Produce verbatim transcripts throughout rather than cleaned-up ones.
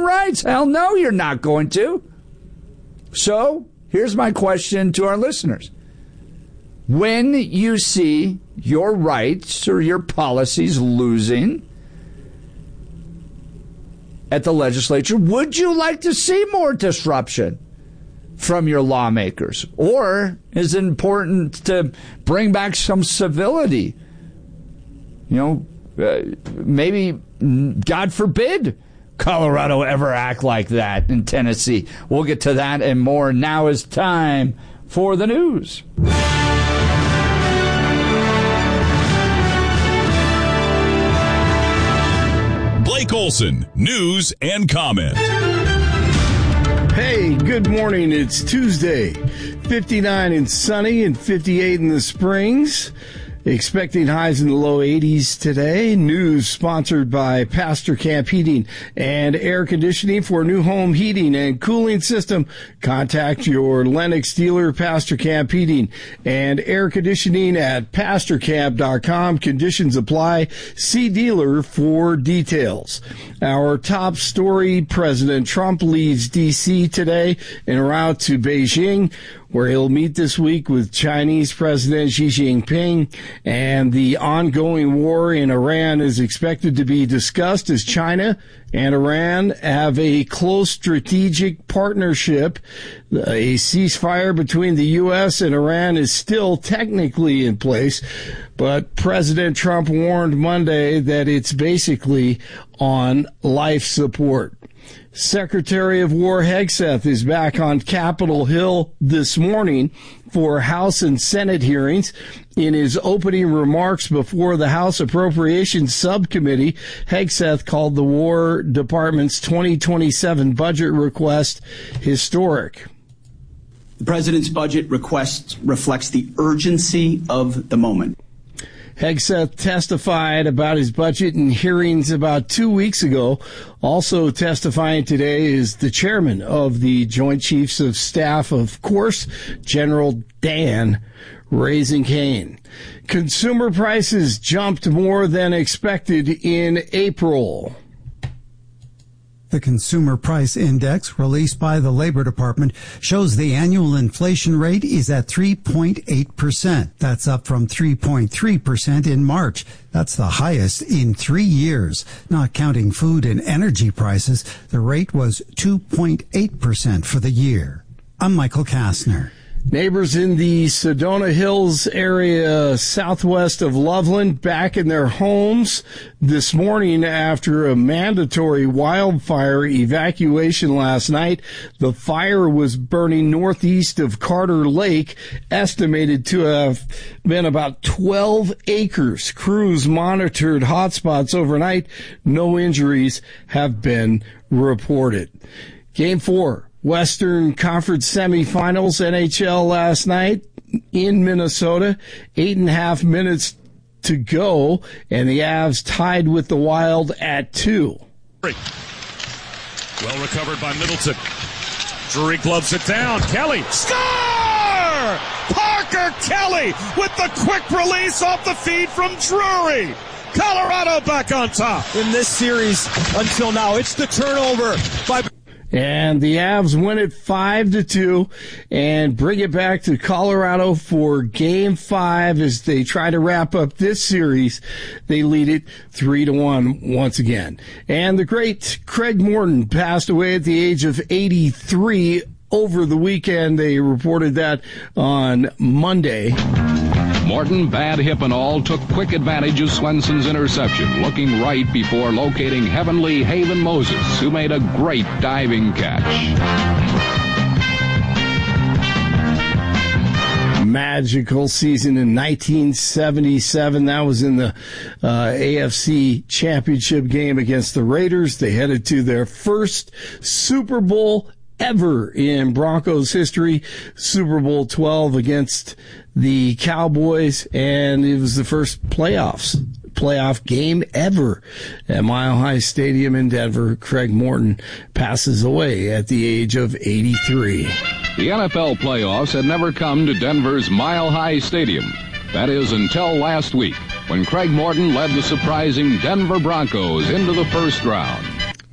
rights. Hell no, you're not going to. So here's my question to our listeners. When you see your rights or your policies losing at the legislature, would you like to see more disruption from your lawmakers? Or is it important to bring back some civility? You know, uh, maybe, God forbid, Colorado ever act like that in Tennessee. We'll get to that and more. Now is time for the news. Blake Olson, news and comment. Hey, good morning. It's Tuesday, fifty-nine and sunny and fifty-eight in the Springs. Expecting highs in the low eighties today. News sponsored by Pastor Camp Heating and Air Conditioning. For new home heating and cooling system, contact your Lennox dealer, Pastor Camp Heating and Air Conditioning at pastor camp dot com. Conditions apply. See dealer for details. Our top story, President Trump leaves D C today en route to Beijing, where he'll meet this week with Chinese President Xi Jinping, and the ongoing war in Iran is expected to be discussed as China and Iran have a close strategic partnership. A ceasefire between the U S and Iran is still technically in place, but President Trump warned Monday that it's basically on life support. Secretary of War Hegseth is back on Capitol Hill this morning for House and Senate hearings. In his opening remarks before the House Appropriations Subcommittee, Hegseth called the War Department's twenty twenty-seven budget request historic. The President's budget request reflects the urgency of the moment. Hegseth testified about his budget in hearings about two weeks ago. Also testifying today is the chairman of the Joint Chiefs of Staff, of course, General Dan Raising Cane. Consumer prices jumped more than expected in April. The Consumer Price Index, released by the Labor Department, shows the annual inflation rate is at three point eight percent. That's up from three point three percent in March. That's the highest in three years. Not counting food and energy prices, the rate was two point eight percent for the year. I'm Michael Kastner. Neighbors in the Sedona Hills area southwest of Loveland back in their homes this morning after a mandatory wildfire evacuation last night. The fire was burning northeast of Carter Lake, estimated to have been about twelve acres. Crews monitored hotspots overnight. No injuries have been reported. Game four. Western Conference semifinals, N H L last night in Minnesota. Eight and a half minutes to go, and the Avs tied with the Wild at two. Well recovered by Middleton. Drury gloves it down. Kelly. Score! Parker Kelly with the quick release off the feed from Drury. Colorado back on top. In this series until now, it's the turnover by... And the Avs win it five to two and bring it back to Colorado for game five as they try to wrap up this series. They lead it three to one once again. And the great Craig Morton passed away at the age of eighty-three over the weekend. They reported that on Monday. Morton, bad hip and all, took quick advantage of Swenson's interception, looking right before locating Heavenly Haven Moses, who made a great diving catch. Magical season in nineteen seventy-seven. That was in the uh, A F C Championship game against the Raiders. They headed to their first Super Bowl ever in Broncos history, Super Bowl twelve against the Cowboys, and it was the first playoffs, playoff game ever at Mile High Stadium in Denver. Craig Morton passes away at the age of eighty-three. The N F L playoffs had never come to Denver's Mile High Stadium. That is until last week, when Craig Morton led the surprising Denver Broncos into the first round.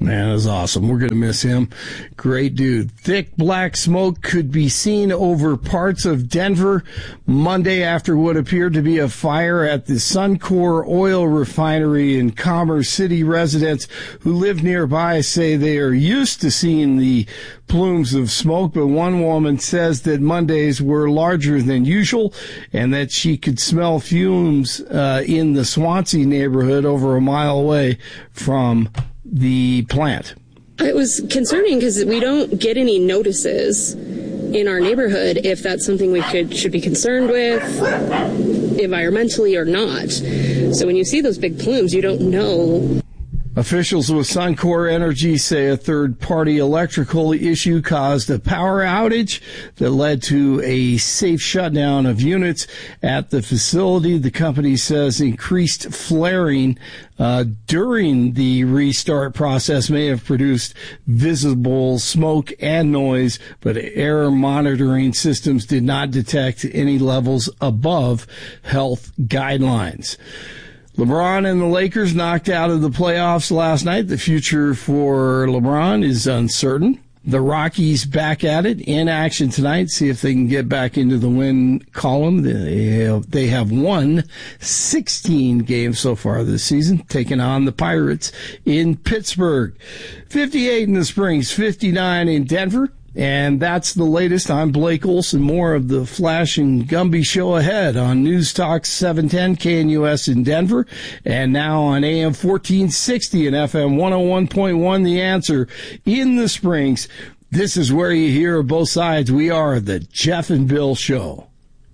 Man, that was awesome. We're going to miss him. Great dude. Thick black smoke could be seen over parts of Denver Monday after what appeared to be a fire at the Suncor oil refinery in Commerce City. Residents who live nearby say they are used to seeing the plumes of smoke, but one woman says that Mondays were larger than usual and that she could smell fumes uh, in the Swansea neighborhood over a mile away from the plant. It was concerning because we don't get any notices in our neighborhood if that's something we could should be concerned with environmentally or not. So when you see those big plumes, you don't know. Officials with Suncor Energy say a third-party electrical issue caused a power outage that led to a safe shutdown of units at the facility. The company says increased flaring uh, during the restart process may have produced visible smoke and noise, but air monitoring systems did not detect any levels above health guidelines. LeBron and the Lakers knocked out of the playoffs last night. The future for LeBron is uncertain. The Rockies back at it in action tonight. See if they can get back into the win column. They have, they have won sixteen games so far this season, taking on the Pirates in Pittsburgh. fifty-eight in the Springs, fifty-nine in Denver. And that's the latest. I'm Blake Olson. More of the Flash and Gumby show ahead on News Talk seven ten K N U S in Denver, and now on A M fourteen sixty and F M one oh one point one The Answer in the Springs. This is where you hear both sides. We are the Jeff and Bill Show.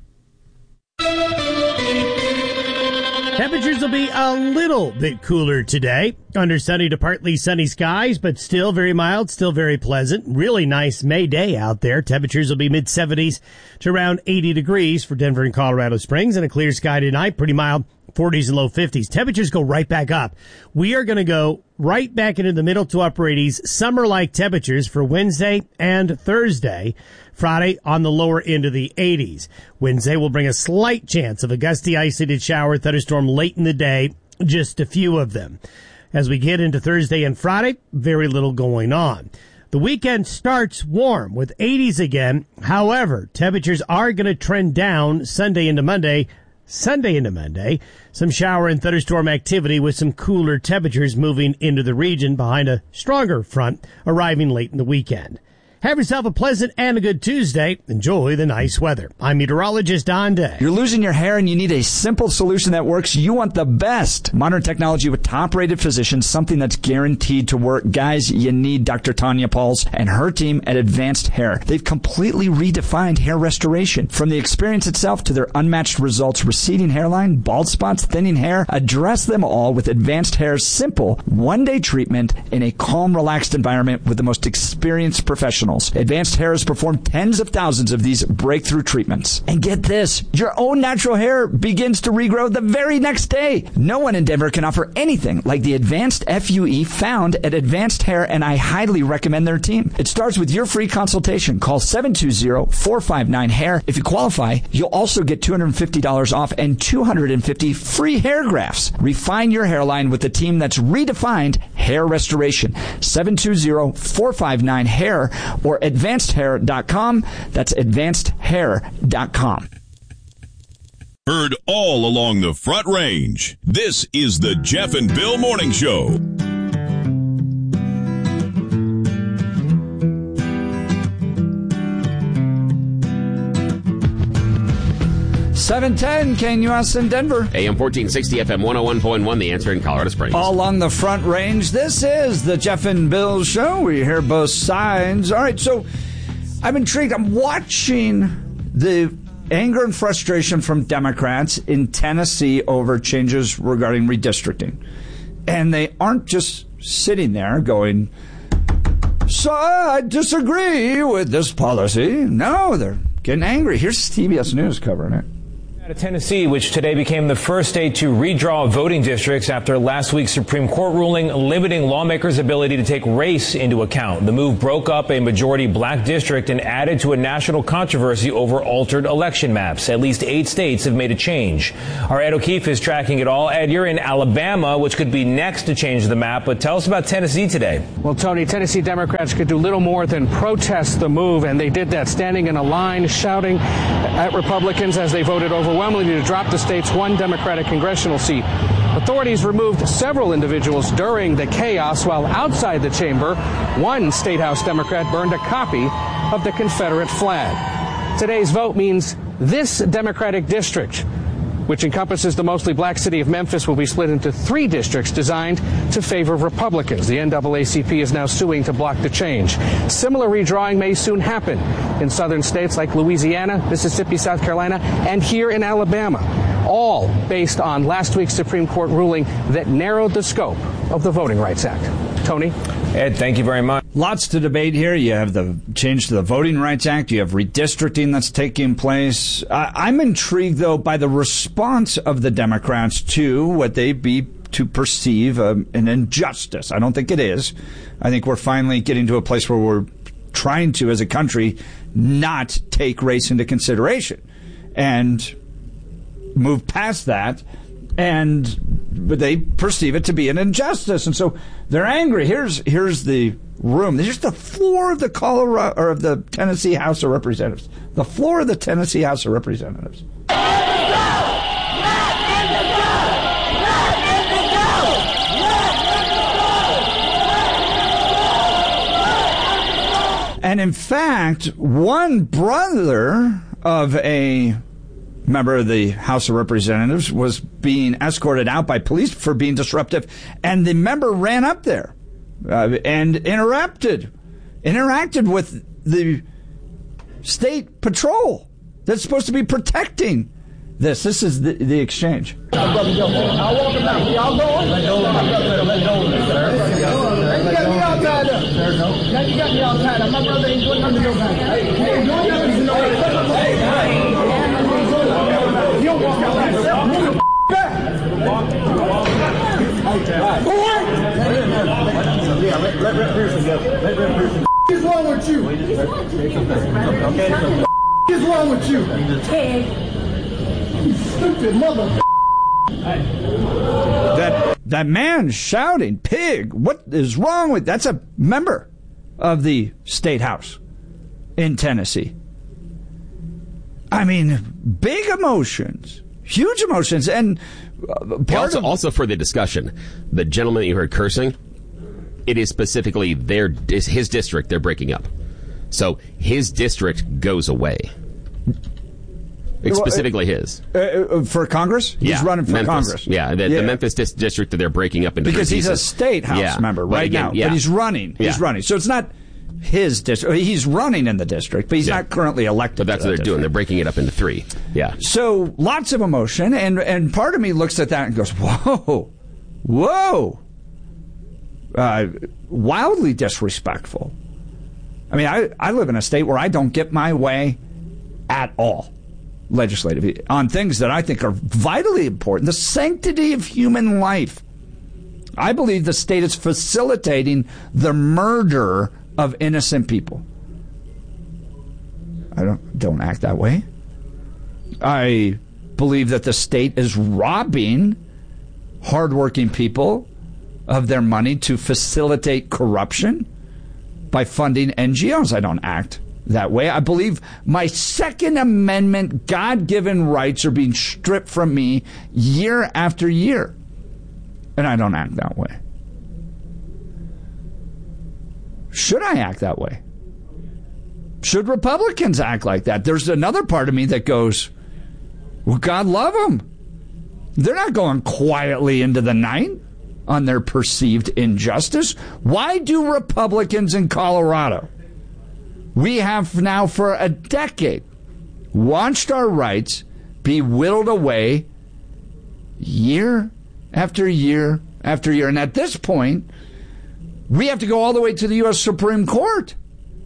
Temperatures will be a little bit cooler today. Under sunny to partly sunny skies, but still very mild, still very pleasant. Really nice May day out there. Temperatures will be mid seventies to around eighty degrees for Denver and Colorado Springs, and a clear sky tonight. Pretty mild, forties and low fifties. Temperatures go right back up. We are going to go right back into the middle to upper eighties, summer-like temperatures for Wednesday and Thursday. Friday on the lower end of the eighties. Wednesday will bring a slight chance of a gusty, isolated shower, thunderstorm late in the day, just a few of them. As we get into Thursday and Friday, very little going on. The weekend starts warm with eighties again. However, temperatures are going to trend down Sunday into Monday. Sunday into Monday, some shower and thunderstorm activity with some cooler temperatures moving into the region behind a stronger front arriving late in the weekend. Have yourself a pleasant and a good Tuesday. Enjoy the nice weather. I'm meteorologist Don Day. You're losing your hair and you need a simple solution that works. You want the best. Modern technology with top-rated physicians, something that's guaranteed to work. Guys, you need Doctor Tanya Pauls and her team at Advanced Hair. They've completely redefined hair restoration. From the experience itself to their unmatched results, receding hairline, bald spots, thinning hair, address them all with Advanced Hair's simple one-day treatment in a calm, relaxed environment with the most experienced professionals. Advanced Hair has performed tens of thousands of these breakthrough treatments. And get this, your own natural hair begins to regrow the very next day. No one in Denver can offer anything like the Advanced F U E found at Advanced Hair, and I highly recommend their team. It starts with your free consultation. Call seven two zero, four five nine, hair. If you qualify, you'll also get two hundred fifty dollars off and two hundred fifty free hair grafts. Refine your hairline with a team that's redefined hair restoration. seven two zero, four five nine, hair or advanced hair dot com. That's advanced hair dot com. Heard all along the Front Range. This is the Jeff and Bill Morning Show. seven ten K N U S in Denver. A M fourteen sixty, F M one oh one point one, The Answer in Colorado Springs. All along the Front Range, this is the Jeff and Bill Show. We hear both sides. All right, so I'm intrigued. I'm watching the anger and frustration from Democrats in Tennessee over changes regarding redistricting. And they aren't just sitting there going, so I disagree with this policy. No, they're getting angry. Here's C B S News covering it. Tennessee, which today became the first state to redraw voting districts after last week's Supreme Court ruling limiting lawmakers' ability to take race into account. The move broke up a majority black district and added to a national controversy over altered election maps. At least eight states have made a change. Our Ed O'Keefe is tracking it all. Ed, you're in Alabama, which could be next to change the map, but tell us about Tennessee today. Well, Tony, Tennessee Democrats could do little more than protest the move, and they did that standing in a line, shouting at Republicans as they voted overwhelmingly to drop the state's one Democratic congressional seat. Authorities removed several individuals during the chaos, while outside the chamber, one State House Democrat burned a copy of the Confederate flag. Today's vote means this Democratic district, which encompasses the mostly black city of Memphis, will be split into three districts designed to favor Republicans. The N double A C P is now suing to block the change. Similar redrawing may soon happen in southern states like Louisiana, Mississippi, South Carolina, and here in Alabama, all based on last week's Supreme Court ruling that narrowed the scope of the Voting Rights Act. Tony? Ed, thank you very much. Lots to debate here. You have the change to the Voting Rights Act. You have redistricting that's taking place. Uh, I'm intrigued, though, by the response of the Democrats to what they be to perceive um, an injustice. I don't think it is. I think we're finally getting to a place where we're trying to, as a country, not take race into consideration and move past that. And but they perceive it to be an injustice, and so they're angry. Here's here's the room. Here's the floor of the Colorado or of the Tennessee House of Representatives. The floor of the Tennessee House of Representatives. And in fact, one brother of a member of the House of Representatives was being escorted out by police for being disruptive, and the member ran up there uh, and interrupted, interacted with the state patrol that's supposed to be protecting this. This is the, the exchange. I'll walk him out. Y'all going? Let go. Let go. You got me all tied up. Now you got me all tied up. My brother ain't doing nothing to nobody. Hey, he ain't doing nothing to nobody. You don't walk out yourself. Move the back. Yeah, let Rep Pearson go. Let Rep Pearson. What is wrong with you? Okay. What is wrong with you? You stupid mother. That that man shouting, "Pig! What is wrong with?" That's a member of the state house in Tennessee. I mean, big emotions, huge emotions, and uh, part also, of, also for the discussion, the gentleman that you heard cursing, it is specifically their his district they're breaking up, so his district goes away. It's specifically his. Uh, for Congress? He's yeah, running for Memphis. Congress. Yeah, the, yeah. the Memphis dis- district that they're breaking up into because three he's pieces. a state house yeah. member but right again, now. Yeah. But he's running. Yeah. He's running. So it's not his district. He's running in the district, but he's yeah. not currently elected. But that's what they're district. doing. They're breaking it up into three. Yeah. So lots of emotion, and, and part of me looks at that and goes, whoa, whoa. Uh, wildly disrespectful. I mean, I, I live in a state where I don't get my way at all. Legislative on things that I think are vitally important. The sanctity of human life. I believe the state is facilitating the murder of innocent people. I don't don't act that way. I believe that the state is robbing hardworking people of their money to facilitate corruption by funding N G Os. I don't act that way. I believe my Second Amendment God-given rights are being stripped from me year after year. And I don't act that way. Should I act that way? Should Republicans act like that? There's another part of me that goes, well, God love them. They're not going quietly into the night on their perceived injustice. Why do Republicans in Colorado, we have now for a decade watched our rights be whittled away year after year after year. And at this point, we have to go all the way to the U S Supreme Court.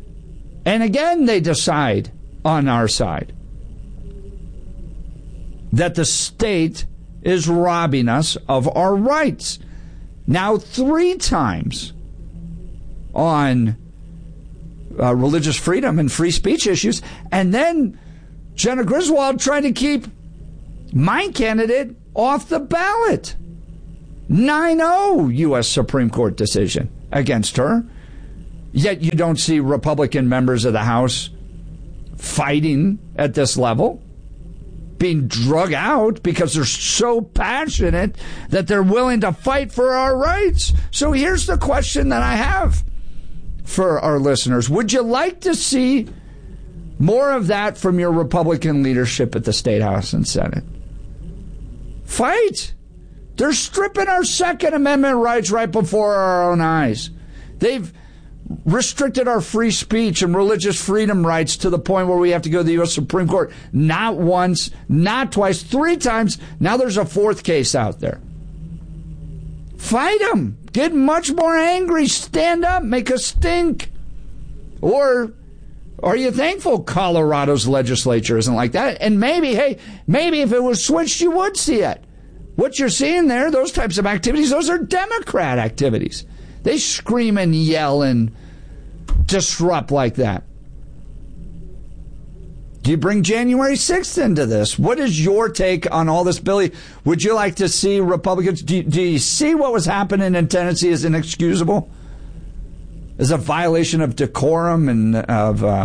And again, they decide on our side. that the state is robbing us of our rights. Now, three times on uh, religious freedom and free speech issues, and then Jena Griswold trying to keep my candidate off the ballot. nine oh U S Supreme Court decision against her. Yet you don't see Republican members of the House fighting at this level, being drug out because they're so passionate that they're willing to fight for our rights. So here's the question that I have for our listeners. Would you like to see more of that from your Republican leadership at the State House and Senate? Fight! They're stripping our Second Amendment rights right before our own eyes. They've restricted our free speech and religious freedom rights to the point where we have to go to the U S Supreme Court not once, not twice, three times. Now there's a fourth case out there. Fight them. Get much more angry. Stand up. Make a stink. Or are you thankful Colorado's legislature isn't like that? And maybe, hey, maybe if it was switched, you would see it. What you're seeing there, those types of activities, those are Democrat activities. They scream and yell and disrupt like that. Do you bring January sixth into this? What is your take on all this, Billy? Would you like to see Republicans? Do you, do you see what was happening in Tennessee as inexcusable? As a violation of decorum and of, uh,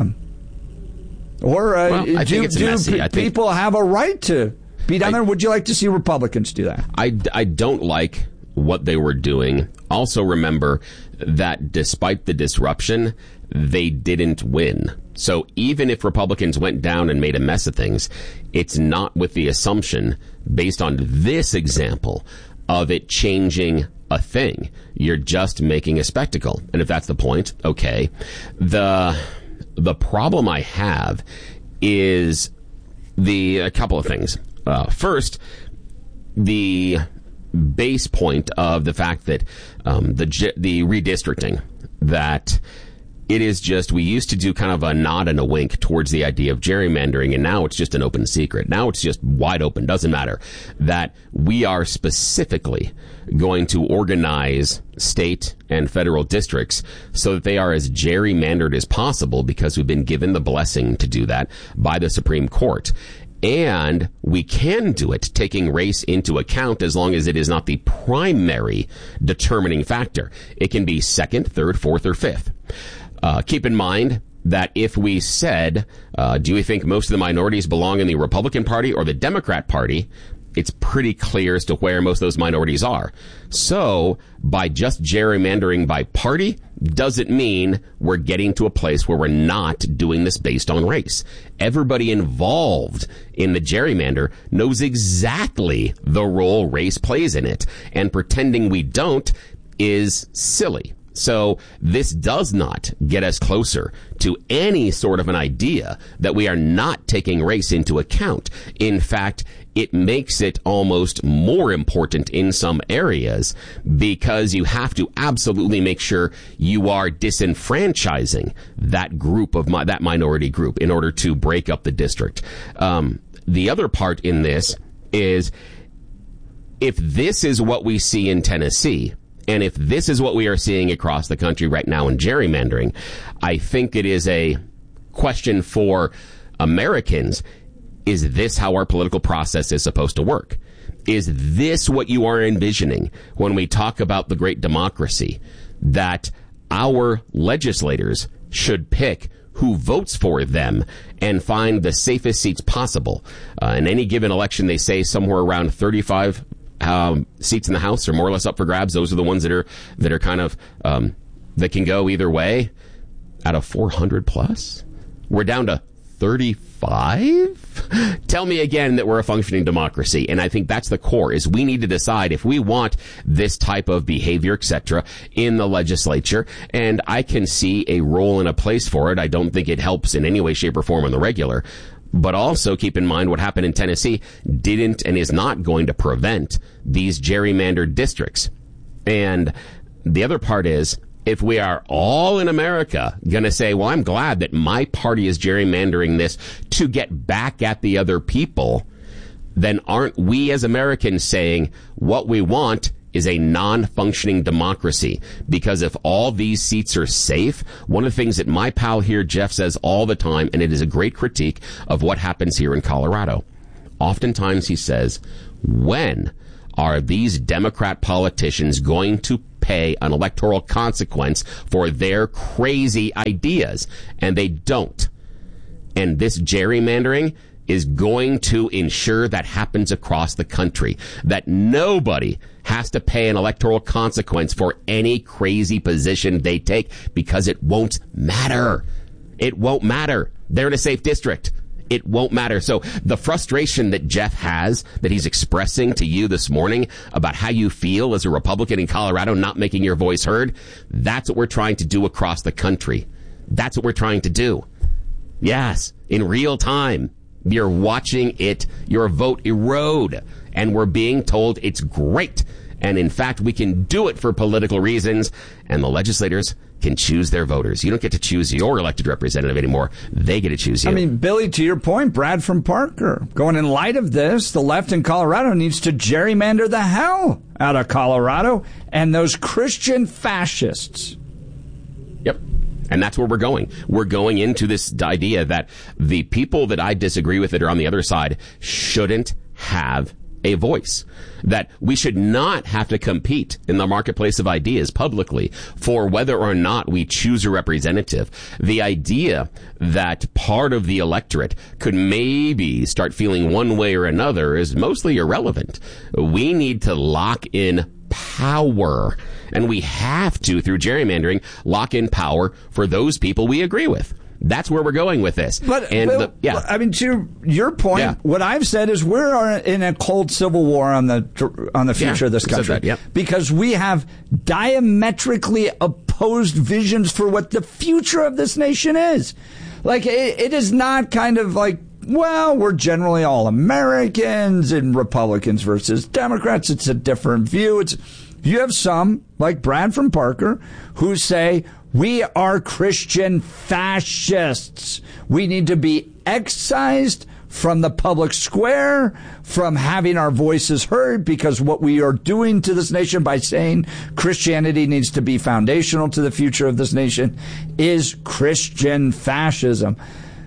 or uh, well, I do, think it's do messy. p- I think, people have a right to be down I, there? Would you like to see Republicans do that? I, I don't like what they were doing. Also remember that despite the disruption, they didn't win. So even if Republicans went down and made a mess of things, it's not with the assumption, based on this example, of it changing a thing. You're just making a spectacle. And if that's the point, okay. The the problem I have is the a couple of things. Uh, first, the base point of the fact that um, the the redistricting, that it is just, we used to do kind of a nod and a wink towards the idea of gerrymandering, and now it's just an open secret. Now it's just wide open, doesn't matter, that we are specifically going to organize state and federal districts so that they are as gerrymandered as possible because we've been given the blessing to do that by the Supreme Court. And we can do it taking race into account as long as it is not the primary determining factor. It can be second, third, fourth, or fifth. Uh, keep in mind that if we said, uh, do we think most of the minorities belong in the Republican Party or the Democrat Party, it's pretty clear as to where most of those minorities are. So by just gerrymandering by party doesn't mean we're getting to a place where we're not doing this based on race. Everybody involved in the gerrymander knows exactly the role race plays in it, and pretending we don't is silly. So this does not get us closer to any sort of an idea that we are not taking race into account. In fact, it makes it almost more important in some areas because you have to absolutely make sure you are disenfranchising that group of mi- that minority group in order to break up the district. Um, the other part in this is if this is what we see in Tennessee, and if this is what we are seeing across the country right now in gerrymandering, I think it is a question for Americans. Is this how our political process is supposed to work? Is this what you are envisioning when we talk about the great democracy? That our legislators should pick who votes for them and find the safest seats possible. Uh, in any given election, they say somewhere around thirty-five Um, seats in the House are more or less up for grabs. Those are the ones that are that are kind of um, that can go either way. Out of four hundred plus, we're down to thirty-five. Tell me again that we're a functioning democracy, and I think that's the core. Is we need to decide if we want this type of behavior, et cetera, in the legislature. And I can see a role and a place for it. I don't think it helps in any way, shape, or form on the regular. But also keep in mind what happened in Tennessee didn't and is not going to prevent these gerrymandered districts. And the other part is, if we are all in America going to say, well, I'm glad that my party is gerrymandering this to get back at the other people, then aren't we as Americans saying what we want is a non-functioning democracy? Because if all these seats are safe, one of the things that my pal here, Jeff, says all the time, and it is a great critique of what happens here in Colorado, oftentimes he says, when are these Democrat politicians going to pay an electoral consequence for their crazy ideas? And they don't. And this gerrymandering is going to ensure that happens across the country, that nobody has to pay an electoral consequence for any crazy position they take, because it won't matter. It won't matter. They're in a safe district. It won't matter. So the frustration that Jeff has, that he's expressing to you this morning about how you feel as a Republican in Colorado not making your voice heard, that's what we're trying to do across the country. That's what we're trying to do. Yes, in real time. You're watching it, your vote erode, and we're being told it's great. And in fact, we can do it for political reasons, and the legislators can choose their voters. You don't get to choose your elected representative anymore. They get to choose you. I mean, Billy, to your point, Brad from Parker, going in light of this, the left in Colorado needs to gerrymander the hell out of Colorado and those Christian fascists. Yep. And that's where we're going. We're going into this idea that the people that I disagree with that are on the other side shouldn't have a voice. That we should not have to compete in the marketplace of ideas publicly for whether or not we choose a representative. The idea that part of the electorate could maybe start feeling one way or another is mostly irrelevant. We need to lock in power. And we have to, through gerrymandering, lock in power for those people we agree with. That's where we're going with this. But, and Bill, the, yeah. I mean, to your point, yeah. what I've said is we're in a cold civil war on the on the future yeah, of this country. that, yeah. Because we have diametrically opposed visions for what the future of this nation is. Like, it, it is not kind of like, well, we're generally all Americans and Republicans versus Democrats. It's a different view. It's you have some, like Brad from Parker, who say, we are Christian fascists. We need to be excised from the public square, from having our voices heard, because what we are doing to this nation by saying Christianity needs to be foundational to the future of this nation is Christian fascism.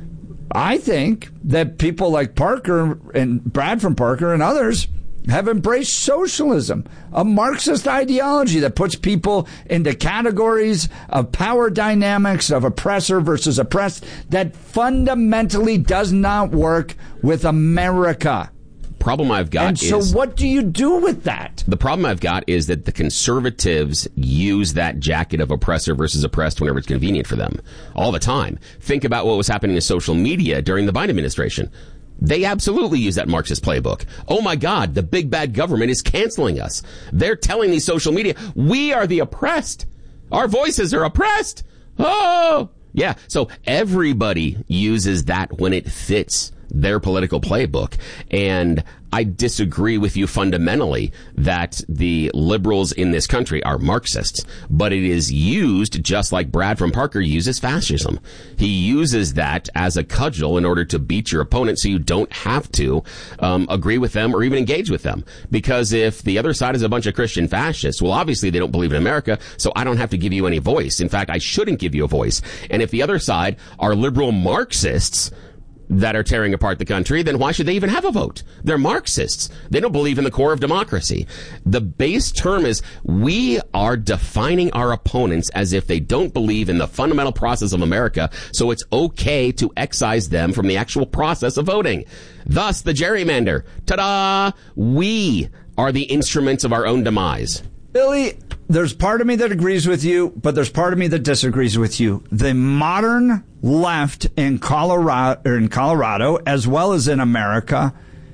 I think that people like Parker and Brad from Parker and others have embraced socialism, a Marxist ideology that puts people into categories of power dynamics, of oppressor versus oppressed, that fundamentally does not work with America. Problem I've got and so is... what do you do with that? The problem I've got is that the conservatives use that jacket of oppressor versus oppressed whenever it's convenient for them. All the time. Think about what was happening in social media during the Biden administration. They absolutely use that Marxist playbook. Oh my God, the big bad government is canceling us. They're telling these social media, we are the oppressed. Our voices are oppressed. Oh, yeah. So everybody uses that when it fits their political playbook. And I disagree with you fundamentally that the liberals in this country are Marxists, but it is used just like Brad from Parker uses fascism. He uses that as a cudgel in order to beat your opponent so you don't have to um, agree with them or even engage with them. Because if the other side is a bunch of Christian fascists, well, obviously they don't believe in America, so I don't have to give you any voice. In fact, I shouldn't give you a voice. And if the other side are liberal Marxists that are tearing apart the country, then why should they even have a vote? They're Marxists. They don't believe in the core of democracy. The base term is we are defining our opponents as if they don't believe in the fundamental process of America, so it's okay to excise them from the actual process of voting. Thus, the gerrymander. Ta-da! We are the instruments of our own demise. Billy, there's part of me that agrees with you, but there's part of me that disagrees with you. The modern left in Colorado, or in Colorado, as well as in America,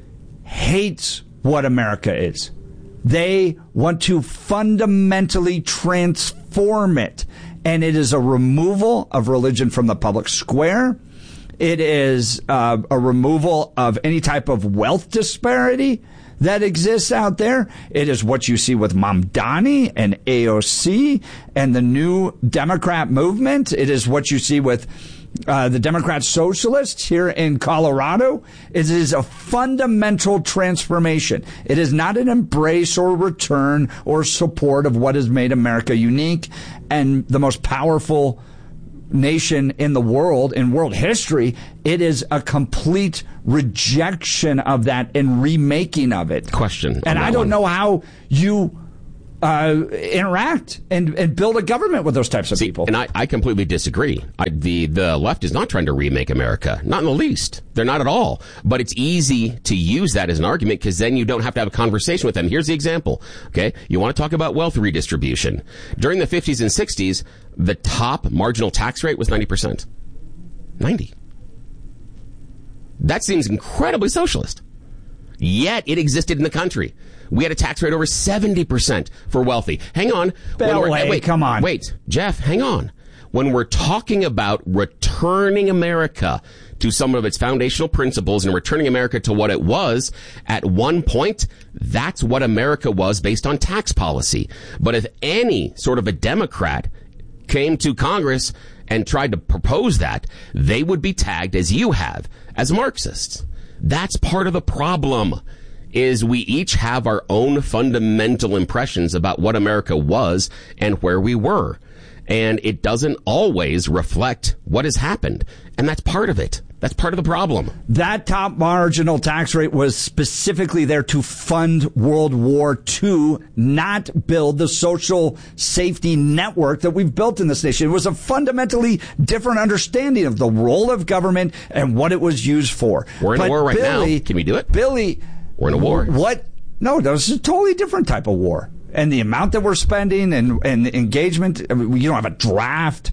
hates what America is. They want to fundamentally transform it. And it is a removal of religion from the public square. It is uh, a removal of any type of wealth disparity that exists out there. It is what you see with Mamdani and A O C and the new Democrat movement. It is what you see with uh, the Democrat Socialists here in Colorado, it is a fundamental transformation. It is not an embrace or return or support of what has made America unique and the most powerful nation in the world, in world history. It is a complete rejection of that and remaking of it. Question. And I don't one. know how you uh, interact and, and build a government with those types of See, people. And I, I completely disagree. I, the, the left is not trying to remake America. Not in the least. They're not at all. But it's easy to use that as an argument because then you don't have to have a conversation with them. Here's the example. Okay. You want to talk about wealth redistribution. During the fifties and sixties, the top marginal tax rate was ninety percent. ninety. That seems incredibly socialist. Yet it existed in the country. We had a tax rate over seventy percent for wealthy. Hang on. When wait, wait, come on. Wait, Jeff, hang on. When we're talking about returning America to some of its foundational principles and returning America to what it was, at one point, that's what America was based on tax policy. But if any sort of a Democrat came to Congress and tried to propose that, they would be tagged, as you have, as Marxists. That's part of the problem, is we each have our own fundamental impressions about what America was and where we were. And it doesn't always reflect what has happened. And that's part of it. That's part of the problem. That top marginal tax rate was specifically there to fund World War Two, not build the social safety network that we've built in this nation. It was a fundamentally different understanding of the role of government and what it was used for. We're in but a war right Billy, now. Can we do it? Billy. We're in a war. What? No, that was a totally different type of war. And the amount that we're spending and, and engagement, I mean, you don't have a draft.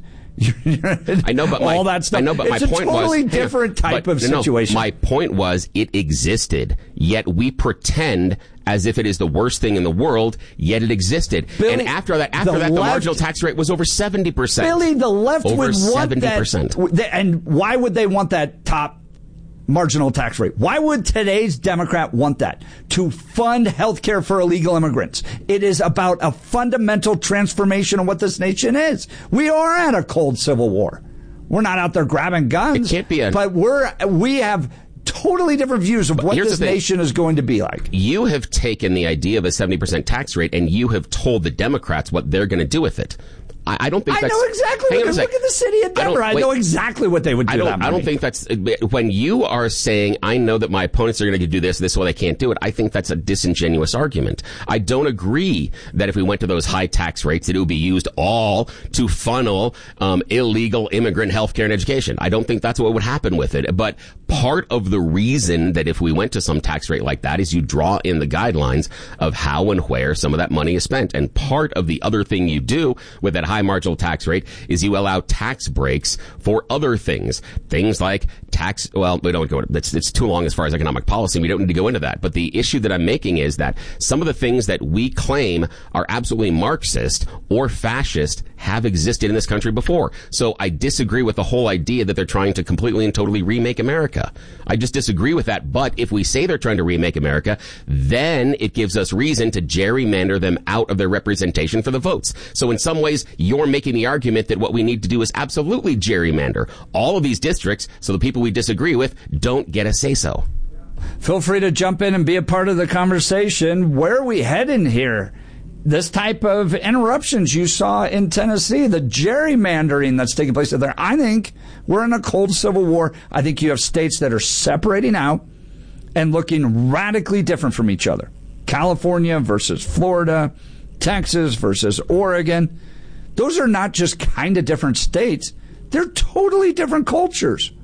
I know, but my, all that stuff. I know, but it's my a point totally was, different type but, of no, situation. My point was it existed, yet we pretend as if it is the worst thing in the world, yet it existed. Billy, and after that, after the that, left, the marginal tax rate was over seventy percent. Billy, the left over would want seventy percent. that. And why would they want that top marginal tax rate? Why would today's Democrat want that? To fund health care for illegal immigrants. It is about a fundamental transformation of what this nation is. We are at a cold civil war. We're not out there grabbing guns. It can't be a... But we're, we have totally different views of what this nation is going to be like. You have taken the idea of a seventy percent tax rate and you have told the Democrats what they're going to do with it. I, I don't think I that's... know exactly. Look, look at the city of Denver. I, I know exactly what they would do I don't, that money. I don't think that's... When you are saying, I know that my opponents are going to do this, this is why they can't do it, I think that's a disingenuous argument. I don't agree that if we went to those high tax rates, that it would be used all to funnel um, illegal immigrant health care and education. I don't think that's what would happen with it. But part of the reason that if we went to some tax rate like that is you draw in the guidelines of how and where some of that money is spent. And part of the other thing you do with that high marginal tax rate is you allow tax breaks for other things. Things like tax, well, we don't go into it's, it's too long as far as economic policy. We don't need to go into that. But the issue that I'm making is that some of the things that we claim are absolutely Marxist or fascist have existed in this country before. So I disagree with the whole idea that they're trying to completely and totally remake America. I just disagree with that. But if we say they're trying to remake America, then it gives us reason to gerrymander them out of their representation for the votes. So in some ways, you're making the argument that what we need to do is absolutely gerrymander all of these districts so the people we disagree with don't get a say-so. Feel free to jump in and be a part of the conversation. Where are we heading here? This type of interruptions you saw in Tennessee, the gerrymandering that's taking place there. I think we're in a cold civil war. I think you have states that are separating out and looking radically different from each other. California versus Florida, Texas versus Oregon. Those are not just kind of different states. They're totally different cultures.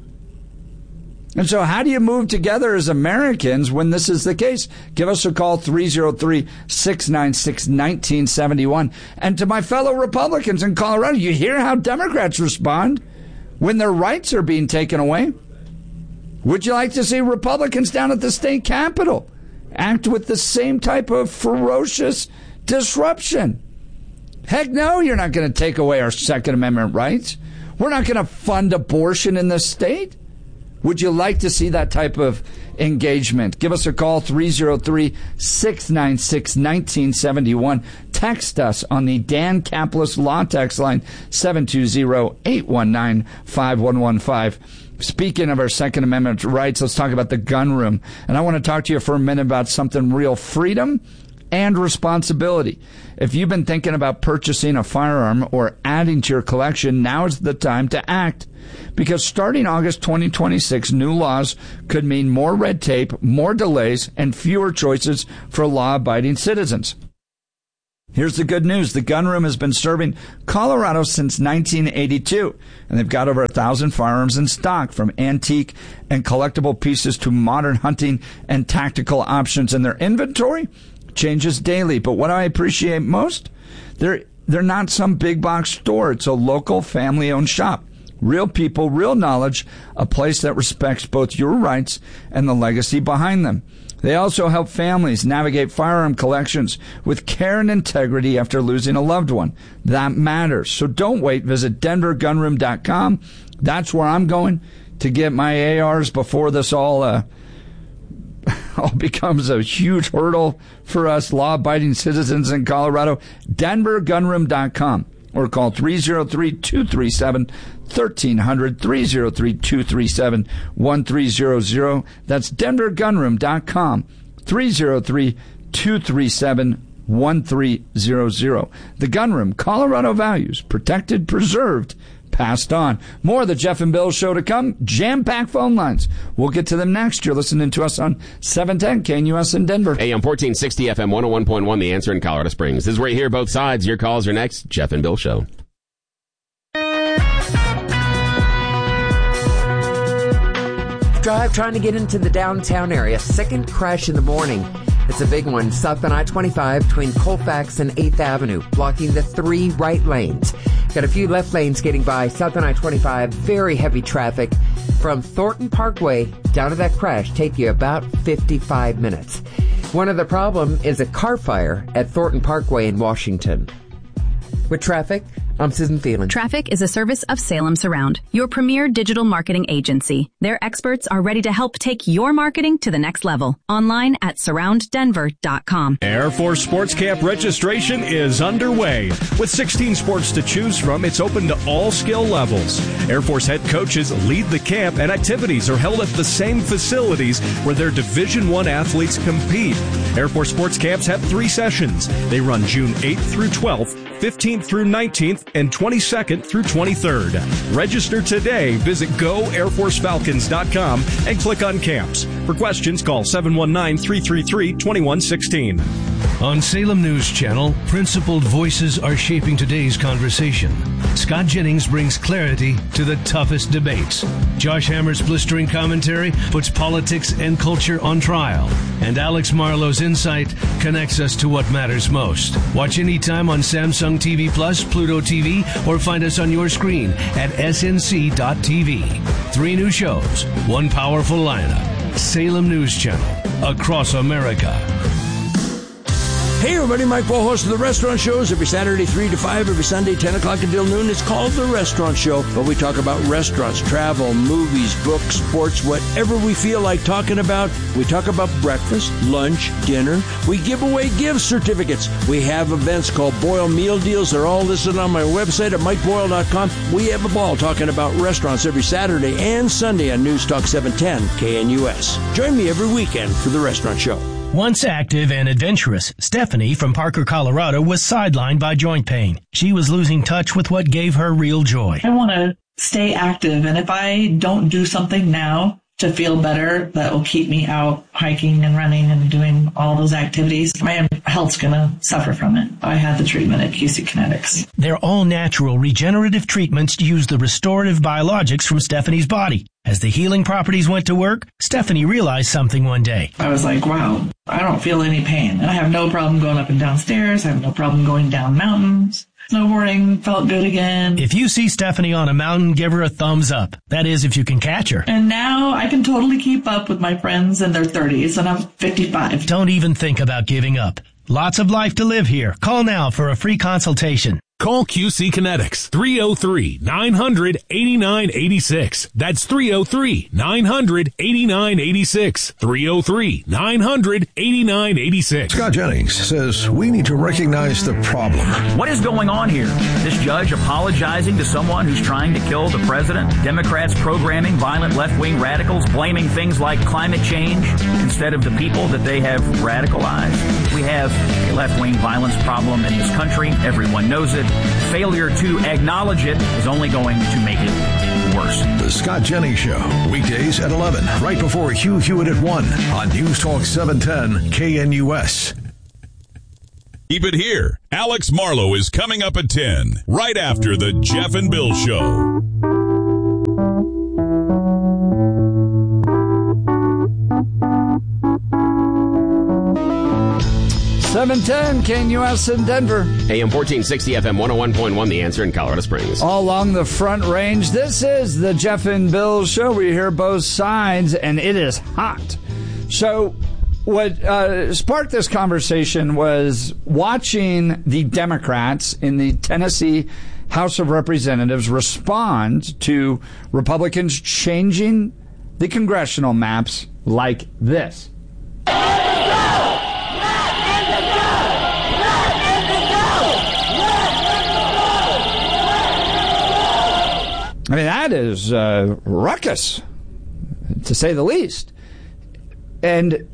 And so how do you move together as Americans when this is the case? Give us a call, three oh three, six nine six, one nine seven one. And to my fellow Republicans in Colorado, you hear how Democrats respond when their rights are being taken away. Would you like to see Republicans down at the state capitol act with the same type of ferocious disruption? Heck no, you're not going to take away our Second Amendment rights. We're not going to fund abortion in this state. Would you like to see that type of engagement? Give us a call, three oh three, six nine six, one nine seven one. Text us on the Dan Caplis Law text line, seven two zero, eight one nine, five one one five. Speaking of our Second Amendment rights, let's talk about the gun room. And I want to talk to you for a minute about something real: freedom and responsibility. If you've been thinking about purchasing a firearm or adding to your collection, now is the time to act. Because starting August twenty twenty-six, new laws could mean more red tape, more delays, and fewer choices for law-abiding citizens. Here's the good news. The Gun Room has been serving Colorado since nineteen eighty-two, and they've got over a thousand firearms in stock, from antique and collectible pieces to modern hunting and tactical options. And their inventory changes daily. But what I appreciate most, they're, they're not some big box store. It's a local family-owned shop. Real people, real knowledge, a place that respects both your rights and the legacy behind them. They also help families navigate firearm collections with care and integrity after losing a loved one. That matters. So don't wait. Visit denver gun room dot com. That's where I'm going to get my A Rs before this all uh, all becomes a huge hurdle for us law-abiding citizens in Colorado. denver gun room dot com. Or call three oh three, two three seven, one three hundred, three oh three, two three seven, one three hundred. That's denver gun room dot com, three oh three, two three seven, one three hundred. The Gun Room, Colorado values, protected, preserved, passed on. More of the Jeff and Bill Show to come. Jam-packed phone lines. We'll get to them next. You're listening to us on seven ten K N U S in Denver. A M fourteen sixty, F M one oh one point one, The Answer in Colorado Springs. This is where you hear both sides. Your calls are next. Jeff and Bill Show. Drive trying to get into the downtown area. Second crash in the morning. It's a big one. South on I twenty-five between Colfax and eighth Avenue, blocking the three right lanes. Got a few left lanes getting by. South on I twenty-five, very heavy traffic. From Thornton Parkway down to that crash, take you about fifty-five minutes. One of the problem is a car fire at Thornton Parkway in Washington. With traffic, I'm Susan Thielen. Traffic is a service of Salem Surround, your premier digital marketing agency. Their experts are ready to help take your marketing to the next level. Online at surround denver dot com. Air Force Sports Camp registration is underway. With sixteen sports to choose from, it's open to all skill levels. Air Force head coaches lead the camp, and activities are held at the same facilities where their Division I athletes compete. Air Force Sports Camps have three sessions. They run June eighth through twelfth, fifteenth through nineteenth, and twenty-second through twenty-third. Register today. Visit go air force falcons dot com and click on camps. For questions, call seven one nine, three three three, two one one six. On Salem News Channel, principled voices are shaping today's conversation. Scott Jennings brings clarity to the toughest debates. Josh Hammer's blistering commentary puts politics and culture on trial. And Alex Marlowe's insight connects us to what matters most. Watch anytime on Samsung T V Plus, Pluto T V, or find us on your screen at S N C dot T V. Three new shows, one powerful lineup. Salem News Channel, across America. Hey everybody, Mike Wall, host of The Restaurant Shows, every Saturday three to five, every Sunday ten o'clock until noon. It's called The Restaurant Show, but we talk about restaurants, travel, movies, books, sports, whatever we feel like talking about. We talk about breakfast, lunch, dinner. We give away gift certificates. We have events called Boyle Meal Deals. They're all listed on my website at mike boyle dot com. We have a ball talking about restaurants every Saturday and Sunday on News Talk seven ten K N U S. Join me every weekend for The Restaurant Show. Once active and adventurous, Stephanie from Parker, Colorado was sidelined by joint pain. She was losing touch with what gave her real joy. I want to stay active, and if I don't do something now to feel better that will keep me out hiking and running and doing all those activities, my health's going to suffer from it. I had the treatment at Q C Kinetics. Their all-natural regenerative treatments use the restorative biologics from Stephanie's body. As the healing properties went to work, Stephanie realized something one day. I was like, wow, I don't feel any pain. And I have no problem going up and down stairs. I have no problem going down mountains. Snowboarding felt good again. If you see Stephanie on a mountain, give her a thumbs up. That is, if you can catch her. And now I can totally keep up with my friends in their thirties, and I'm fifty-five. Don't even think about giving up. Lots of life to live here. Call now for a free consultation. Call Q C Kinetics, three oh three, nine hundred, eighty-nine eighty-six. That's three oh three, nine hundred, eighty-nine eighty-six. three oh three, nine hundred, eighty-nine eighty-six. Scott Jennings says we need to recognize the problem. What is going on here? This judge apologizing to someone who's trying to kill the president? Democrats programming violent left-wing radicals, blaming things like climate change instead of the people that they have radicalized? We have a left-wing violence problem in this country. Everyone knows it. Failure to acknowledge it is only going to make it worse. The Scott Jennings Show, weekdays at eleven, right before Hugh Hewitt at one on News Talk seven ten K N U S. Keep it here. Alex Marlowe is coming up at ten, right after the Jeff and Bill Show. seven ten K N U S in Denver. A M fourteen sixty, F M one oh one point one, The Answer in Colorado Springs. All along the Front Range, this is the Jeff and Bill Show. We hear both sides, and it is hot. So what uh, sparked this conversation was watching the Democrats in the Tennessee House of Representatives respond to Republicans changing the congressional maps like this. I mean, that is uh, ruckus, to say the least. And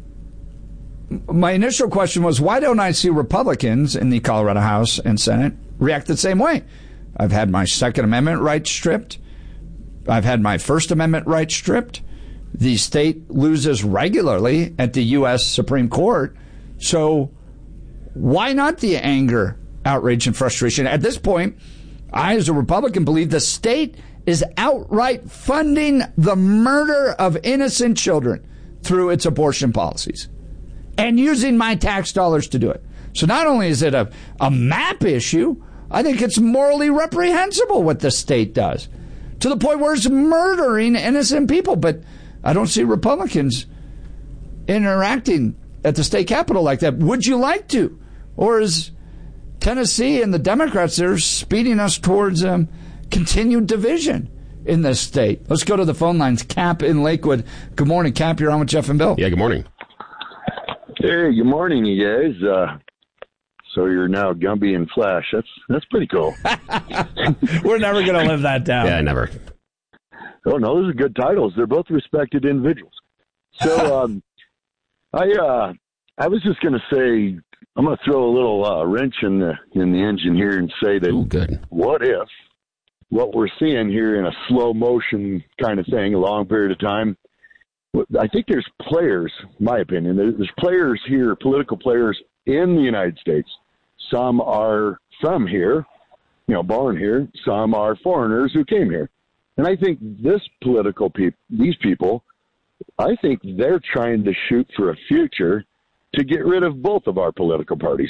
my initial question was, why don't I see Republicans in the Colorado House and Senate react the same way? I've had my Second Amendment rights stripped. I've had my First Amendment rights stripped. The state loses regularly at the U S Supreme Court. So why not the anger, outrage, and frustration? At this point, I, as a Republican, believe the state is outright funding the murder of innocent children through its abortion policies and using my tax dollars to do it. So not only is it a, a map issue, I think it's morally reprehensible what the state does, to the point where it's murdering innocent people. But I don't see Republicans interacting at the state capitol like that. Would you like to? Or is Tennessee and the Democrats there speeding us towards um, continued division in this state? Let's go to the phone lines. Cap in Lakewood. Good morning, Cap. You're on with Jeff and Bill. Yeah, good morning. Hey, good morning, you guys. Uh, so you're now Gumby and Flash. That's that's pretty cool. We're never going to live that down. Yeah, never. Oh, no, those are good titles. They're both respected individuals. So um, I uh, I was just going to say, I'm going to throw a little uh, wrench in the in the engine here and say that Ooh, good. What if what we're seeing here in a slow motion kind of thing, a long period of time, I think there's players, my opinion, there's players here, political players in the United States. Some are from here, you know, born here. Some are foreigners who came here. And I think this political people, these people, I think they're trying to shoot for a future to get rid of both of our political parties.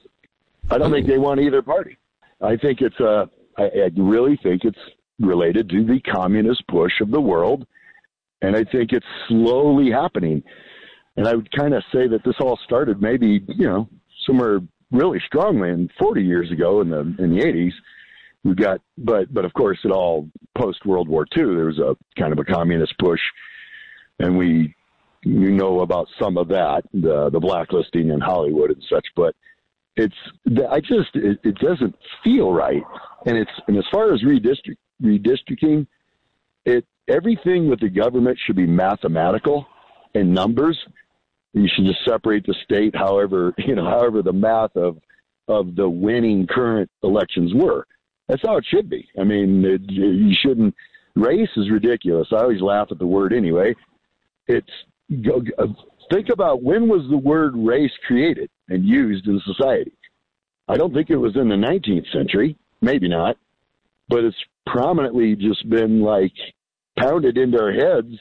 I don't think they want either party. I think it's a, I, I really think it's related to the communist push of the world. And I think it's slowly happening. And I would kind of say that this all started maybe, you know, somewhere really strongly in forty years ago in the in the eighties. We got, but but of course, it all post World War Two. There was a kind of a communist push, and we you know about some of that, the the blacklisting in Hollywood and such. But it's I just it, it doesn't feel right. And it's and as far as redistrict, redistricting, it. Everything with the government should be mathematical in numbers. You should just separate the state, however, you know, however the math of of the winning current elections were. That's how it should be. I mean, it, you shouldn't. Race is ridiculous. I always laugh at the word anyway. It's go, think about when was the word race created and used in society. I don't think it was in the nineteenth century. Maybe not, but it's prominently just been like pounded into our heads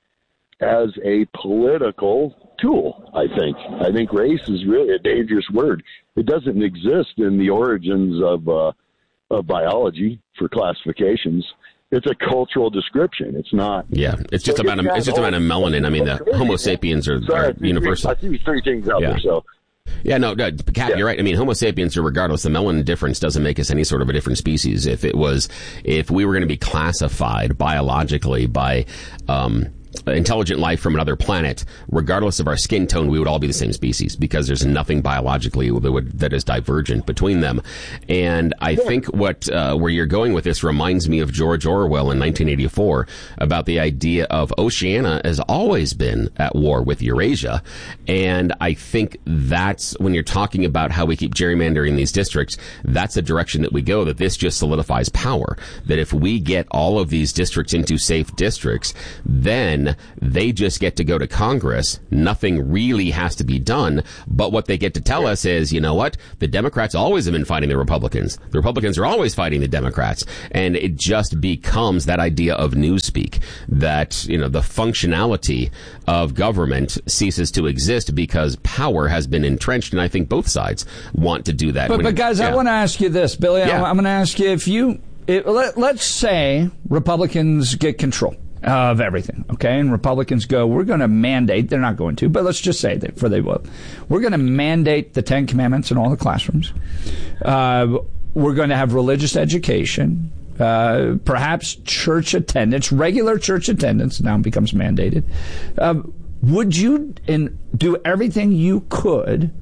as a political tool, I think. I think race is really a dangerous word. It doesn't exist in the origins of uh, of biology for classifications. It's a cultural description. It's not. Yeah, it's just so about a, it's just about a melanin. I mean, the Homo sapiens are, Sorry, are universal. I see three things out yeah. there. So Yeah, no, no Cap, yeah. You're right. I mean, Homo sapiens, regardless, the melanin difference doesn't make us any sort of a different species. If it was, if we were going to be classified biologically by, um, intelligent life from another planet, regardless of our skin tone, we would all be the same species because there's nothing biologically that, would, that is divergent between them. And I yeah. think what uh, where you're going with this reminds me of George Orwell in nineteen eighty-four about the idea of Oceania has always been at war with Eurasia. And I think that's when you're talking about how we keep gerrymandering these districts, that's the direction that we go, that this just solidifies power. That if we get all of these districts into safe districts, then they just get to go to Congress. Nothing really has to be done. But what they get to tell us is, you know what? The Democrats always have been fighting the Republicans. The Republicans are always fighting the Democrats. And it just becomes that idea of newspeak that, you know, the functionality of government ceases to exist because power has been entrenched. And I think both sides want to do that. But, when, but guys, yeah. I want to ask you this, Billy. Yeah. I'm going to ask you if you, it, let, let's say Republicans get control of everything, okay? And Republicans go, we're going to mandate, they're not going to, but let's just say that, for they will. We're going to mandate the Ten Commandments in all the classrooms. Uh, we're going to have religious education, uh, perhaps church attendance, regular church attendance now becomes mandated. Uh, would you in, do everything you could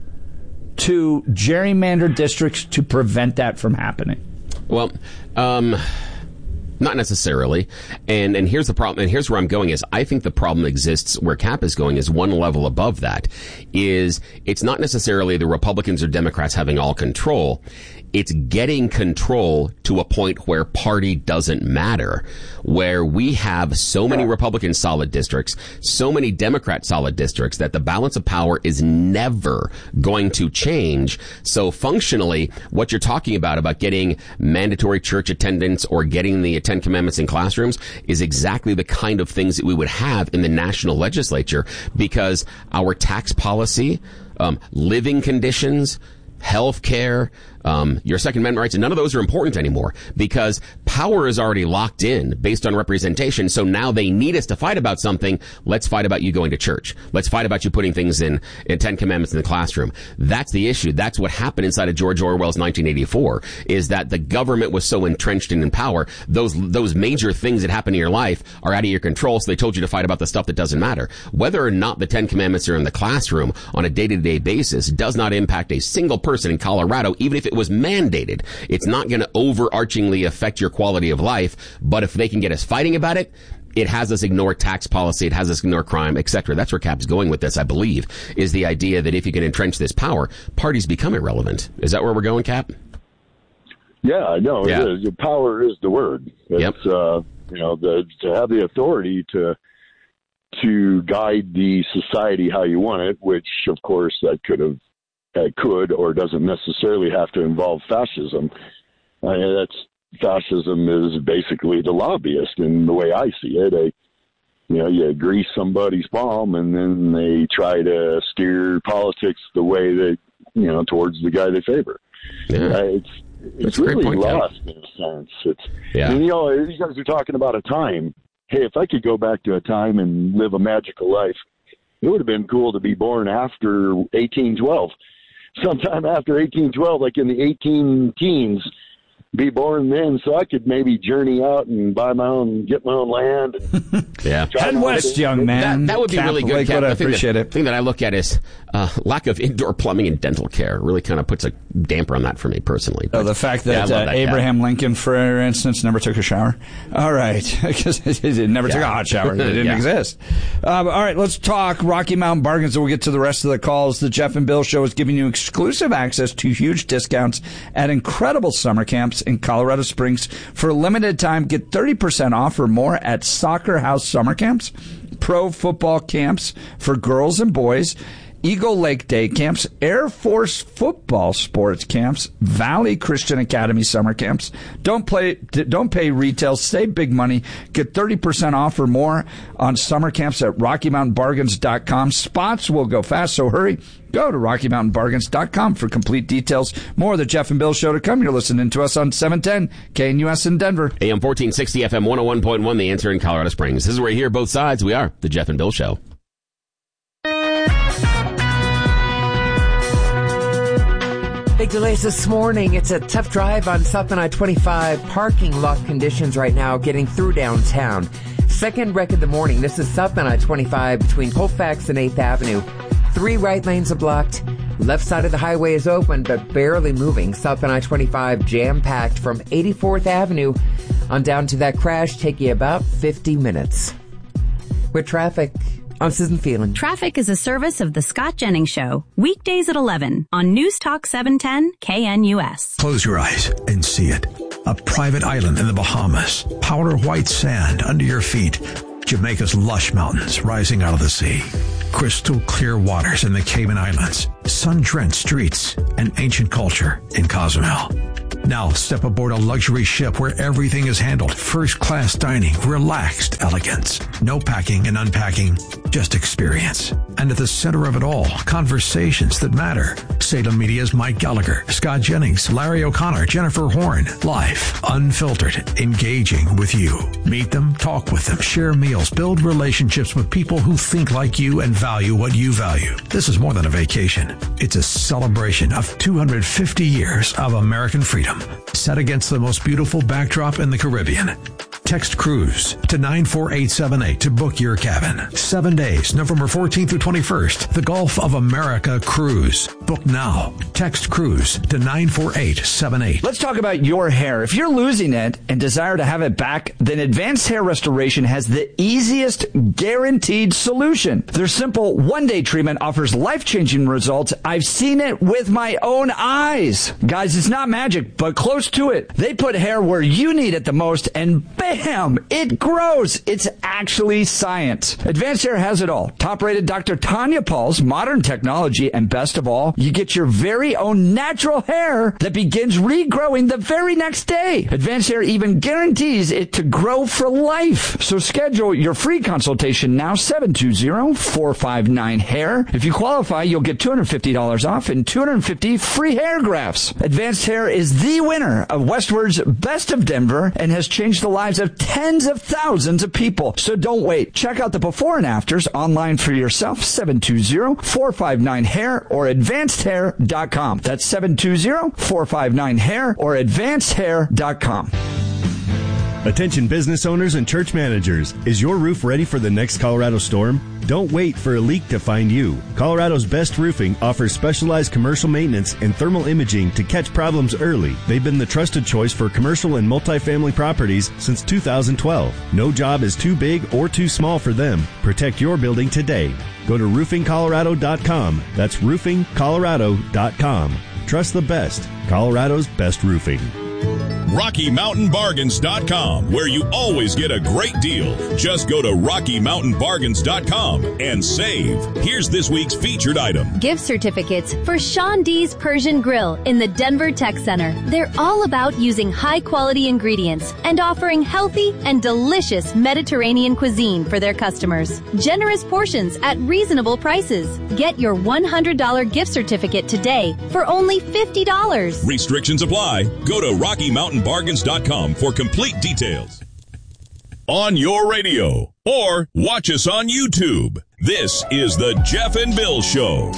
to gerrymander districts to prevent that from happening? Well, um... not necessarily. And and here's the problem, and here's where I'm going is I think the problem exists where Cap is going is one level above that. Is it's not necessarily the Republicans or Democrats having all control. It's getting control to a point where party doesn't matter, where we have so many Republican solid districts, so many Democrat solid districts that the balance of power is never going to change. So functionally, what you're talking about, about getting mandatory church attendance or getting the Ten Commandments in classrooms is exactly the kind of things that we would have in the national legislature because our tax policy, um, living conditions, health care, um, your Second Amendment rights, and none of those are important anymore because power is already locked in based on representation. So now they need us to fight about something. Let's fight about you going to church. Let's fight about you putting things in, in Ten Commandments in the classroom. That's the issue. That's what happened inside of George Orwell's nineteen eighty-four is that the government was so entrenched in power. Those, those major things that happen in your life are out of your control. So they told you to fight about the stuff that doesn't matter. Whether or not the Ten Commandments are in the classroom on a day-to-day basis does not impact a single person in Colorado, even if it was mandated. It's not going to overarchingly affect your quality of life, but if they can get us fighting about it, it has us ignore tax policy, it has us ignore crime, et cetera. That's where Cap's going with this, I believe, is the idea that if you can entrench this power, parties become irrelevant. Is that where we're going, Cap? Yeah, no, yeah. It is. Power is the word. It's, yep. uh, you know, the, to have the authority to to guide the society how you want it, which, of course, that could have That could or doesn't necessarily have to involve fascism. I mean, that's fascism is basically the lobbyist in the way I see it. I, you know, you grease somebody's palm and then they try to steer politics the way that, you know, towards the guy they favor. Yeah. Uh, it's it's really point, lost yeah. in a sense. It's, yeah. and, you know, you guys are talking about a time. Hey, if I could go back to a time and live a magical life, it would have been cool to be born after eighteen twelve. Sometime after eighteen twelve, like in the eighteen teens, be born then, so I could maybe journey out and buy my own, get my own land. And yeah, head west, young man. That, that would be Catholic, really good. Cap. I The thing appreciate that, it. The thing that I look at is uh, lack of indoor plumbing and dental care. Really kind of puts a damper on that for me personally. But, oh, the fact that, yeah, uh, that Abraham Cap. Lincoln, for instance, never took a shower. All right, because he never yeah. took a hot shower. They didn't yeah. exist. Um, all right, let's talk Rocky Mountain Bargains, and we'll get to the rest of the calls. The Jeff and Bill Show is giving you exclusive access to huge discounts at incredible summer camps in Colorado Springs. For a limited time, get thirty percent off or more at Soccer House Summer Camps, Pro Football Camps for girls and boys, Eagle Lake Day Camps, Air Force Football Sports Camps, Valley Christian Academy Summer Camps. Don't play, don't pay retail, save big money. Get thirty percent off or more on summer camps at Rocky Mountain Bargains dot com. Spots will go fast, so hurry. Go to Rocky Mountain Bargains dot com for complete details. More of the Jeff and Bill Show to come. You're listening to us on seven ten K N U S in Denver. A M fourteen sixty, F M one oh one point one, The Answer in Colorado Springs. This is where we hear both sides. We are the Jeff and Bill Show. Big delays this morning. It's a tough drive on South I twenty-five. Parking lot conditions right now getting through downtown. Second wreck of the morning. This is South I twenty-five between Colfax and eighth Avenue. Three right lanes are blocked. Left side of the highway is open, but barely moving. South I twenty-five jam-packed from eighty-fourth Avenue on down to that crash. Take you about fifty minutes. With traffic, I'm Susan Phelan. Traffic is a service of the Scott Jennings Show. Weekdays at eleven on News Talk seven ten K N U S. Close your eyes and see it. A private island in the Bahamas. Powder white sand under your feet. Jamaica's lush mountains rising out of the sea. Crystal clear waters in the Cayman Islands. Sun-drenched streets and ancient culture in Cozumel. Now step aboard a luxury ship where everything is handled. First-class dining, relaxed elegance. No packing and unpacking, just experience. And at the center of it all, conversations that matter. Salem Media's Mike Gallagher, Scott Jennings, Larry O'Connor, Jennifer Horn. Live, unfiltered, engaging with you. Meet them, talk with them, share meals, build relationships with people who think like you and value what you value. This is more than a vacation. It's a celebration of two hundred fifty years of American freedom, set against the most beautiful backdrop in the Caribbean. Text cruise to nine four eight seven eight to book your cabin. Seven days, November fourteenth through twenty-first. The Gulf of America Cruise. Book now. Text cruise to nine four eight seven eight. Let's talk about your hair. If you're losing it and desire to have it back, then Advanced Hair Restoration has the easiest guaranteed solution. Their simple one-day treatment offers life-changing results. I've seen it with my own eyes. Guys, it's not magic, but close to it. They put hair where you need it the most, and bam, it grows. It's actually science. Advanced Hair has it all. Top-rated Doctor Tanya Paul's modern technology, and best of all, you get your very own natural hair that begins regrowing the very next day. Advanced Hair even guarantees it to grow for life. So schedule your free consultation now, seven two zero, four five nine, hair. If you qualify, you'll get two hundred fifty dollars off and two hundred fifty free hair grafts. Advanced Hair is the winner of Westward's Best of Denver and has changed the lives of tens of thousands of people. So don't wait. Check out the before and afters online for yourself, seven two zero, four five nine, hair or advanced hair dot com. That's seven two zero, four five nine, hair or advanced hair dot com. Attention business owners and church managers. Is your roof ready for the next Colorado storm? Don't wait for a leak to find you. Colorado's Best Roofing offers specialized commercial maintenance and thermal imaging to catch problems early. They've been the trusted choice for commercial and multifamily properties since two thousand twelve. No job is too big or too small for them. Protect your building today. Go to roofing colorado dot com. That's roofing colorado dot com. Trust the best. Colorado's Best Roofing. Rocky Mountain Bargains dot com, where you always get a great deal. Just go to Rocky Mountain Bargains dot com and save. Here's this week's featured item. Gift certificates for Sean D's Persian Grill in the Denver Tech Center. They're all about using high-quality ingredients and offering healthy and delicious Mediterranean cuisine for their customers. Generous portions at reasonable prices. Get your one hundred dollars gift certificate today for only fifty dollars. Restrictions apply. Go to Rocky Mountain Bargains dot com for complete details. On your radio or watch us on YouTube. This is the Jeff and Bill Show.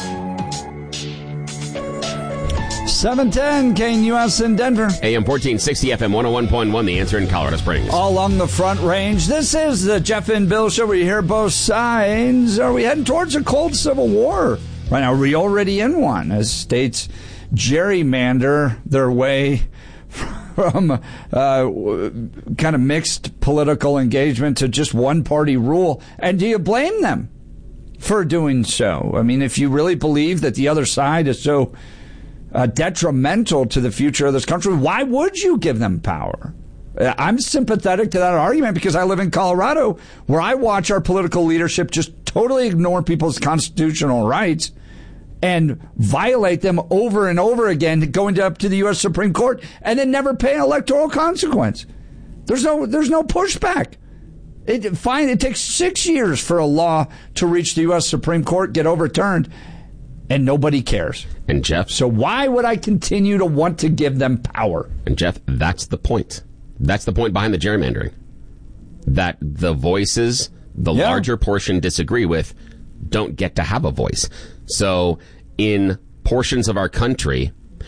seven ten K N U S in Denver. A M fourteen sixty, F M one oh one point one, The Answer in Colorado Springs. All along the Front Range. This is the Jeff and Bill Show where you hear both sides. Are we heading towards a cold civil war? Right now, are we already in one as states gerrymander their way from uh, kind of mixed political engagement to just one-party rule? And do you blame them for doing so? I mean, if you really believe that the other side is so uh, detrimental to the future of this country, why would you give them power? I'm sympathetic to that argument because I live in Colorado, where I watch our political leadership just totally ignore people's constitutional rights and violate them over and over again, going up to the U S Supreme Court and then never pay an electoral consequence. There's no, there's no pushback. It, fine, it takes six years for a law to reach the U S Supreme Court, get overturned, and nobody cares. And Jeff, so why would I continue to want to give them power? And Jeff, that's the point. That's the point behind the gerrymandering. That the voices the yeah. larger portion disagree with don't get to have a voice. So in portions of our country,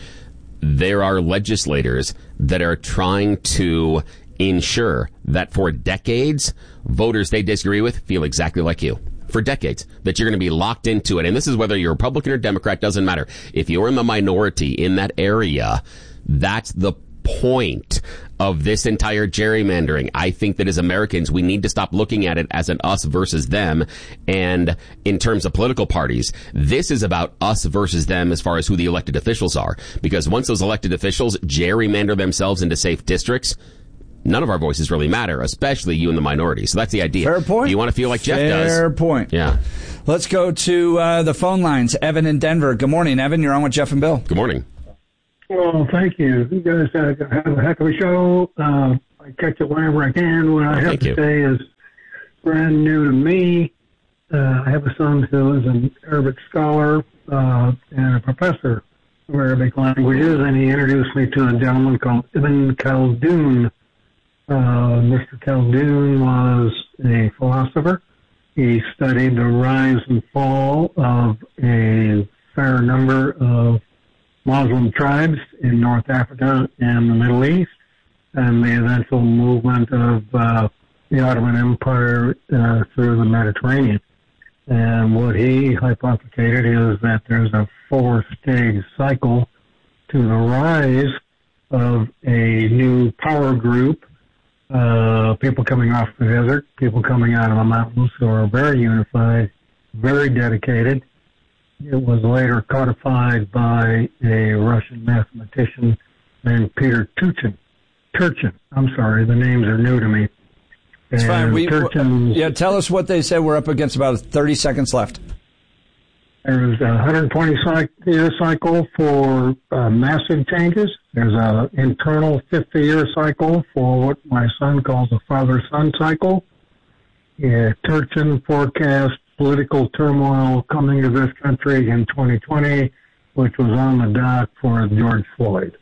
there are legislators that are trying to ensure that for decades, voters they disagree with feel exactly like you. For decades, that you're going to be locked into it. And this is whether you're Republican or Democrat, doesn't matter. If you're in the minority in that area, that's the point of this entire gerrymandering. I think that as Americans, we need to stop looking at it as an us versus them. And in terms of political parties, this is about us versus them as far as who the elected officials are. Because once those elected officials gerrymander themselves into safe districts, none of our voices really matter, especially you in the minority. So that's the idea. Fair point. You want to feel like Jeff does. Fair point. Yeah. Let's go to uh, the phone lines. Evan in Denver. Good morning, Evan. You're on with Jeff and Bill. Good morning. Well, thank you. You guys have a heck of a show. Uh, I catch it whenever I can. What I have Thank to you. say is brand new to me. Uh, I have a son who is an Arabic scholar uh, and a professor of Arabic languages, and he introduced me to a gentleman called Ibn Khaldun. Uh, Mister Khaldun was a philosopher. He studied the rise and fall of a fair number of Muslim tribes in North Africa and the Middle East, and the eventual movement of uh, the Ottoman Empire uh, through the Mediterranean. And what he hypothecated is that there's a four-stage cycle to the rise of a new power group, uh, people coming off the desert, people coming out of the mountains who are very unified, very dedicated. It was later codified by a Russian mathematician named Peter Turchin. Turchin. I'm sorry, the names are new to me. It's and fine. We, Turchin, yeah, tell us what they said. We're up against about thirty seconds left. There's a one hundred twenty year cycle for uh, massive changes. There's an internal fifty year cycle for what my son calls a father-son cycle. Yeah, Turchin forecast political turmoil coming to this country in twenty twenty, which was on the dock for George Floyd.